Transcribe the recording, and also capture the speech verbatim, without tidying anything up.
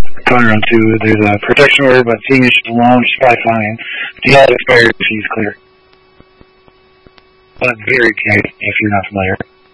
Going around two, there's a protection order, but seeing as she's alone, she's probably fine. The other expired, she's clear. But very tight, if you're not familiar.